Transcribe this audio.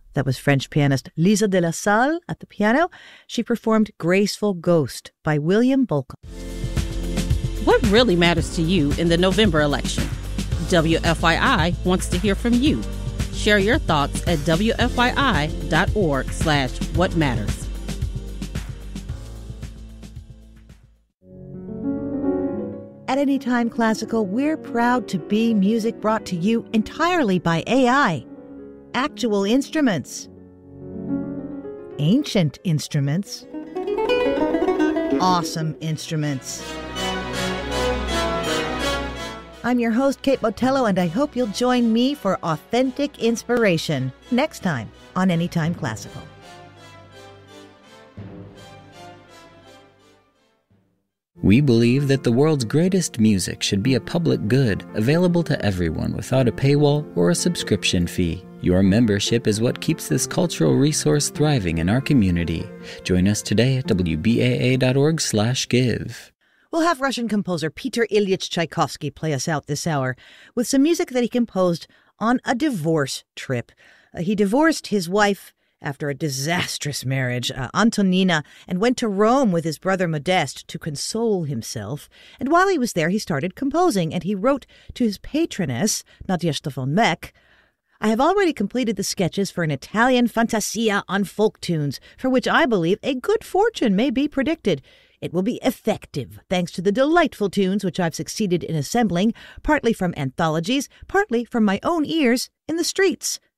That was French pianist Lisa de la Salle at the piano. She performed Graceful Ghost by William Bolcom. What really matters to you in the November election? WFYI wants to hear from you. Share your thoughts at WFYI.org/whatmatters. At Anytime Classical, we're proud to be music brought to you entirely by AI. Actual instruments. Ancient instruments. Awesome instruments. I'm your host, Kate Botello, and I hope you'll join me for authentic inspiration next time on Anytime Classical. We believe that the world's greatest music should be a public good, available to everyone without a paywall or a subscription fee. Your membership is what keeps this cultural resource thriving in our community. Join us today at wbaa.org/give. We'll have Russian composer Peter Ilyich Tchaikovsky play us out this hour with some music that he composed on a divorce trip. He divorced his wife after a disastrous marriage, Antonina, and went to Rome with his brother Modeste to console himself. And while he was there, he started composing, and he wrote to his patroness, Nadezhda von Meck, "I have already completed the sketches for an Italian fantasia on folk tunes, for which I believe a good fortune may be predicted. It will be effective, thanks to the delightful tunes which I've succeeded in assembling, partly from anthologies, partly from my own ears in the streets.